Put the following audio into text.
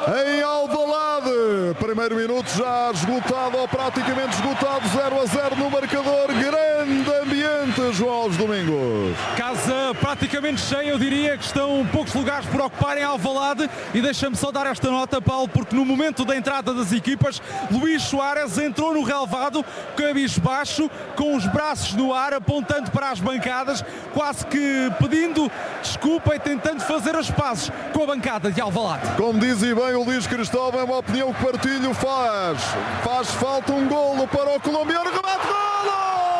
em Alvalade. Primeiro minuto já esgotado ou praticamente esgotado, 0-0 no marcador. Grande ambiente, João Alves Domingos. Casa praticamente cheia, eu diria que estão poucos lugares por ocupar em Alvalade. E deixa-me só dar esta nota, Paulo, porque no momento da entrada das equipas, Luís Soares entrou no relvado cabisbaixo, com os braços no ar, apontando para as bancadas, quase que pedindo desculpa e tentando fazer as pazes com a bancada de Alvalade. Como diz e bem o Luís Cristóvão, é uma opinião que partilho. Faz falta um golo para o colombiano, remate, golo!